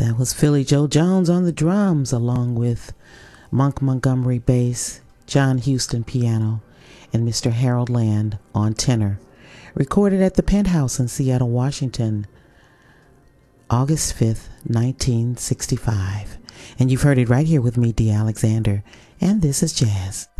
That was Philly Joe Jones on the drums, along with Monk Montgomery bass, John Houston piano, and Mr. Harold Land on tenor. Recorded at the Penthouse in Seattle, Washington, August 5th, 1965. And you've heard it right here with me, Dee Alexander, and this is Jazz.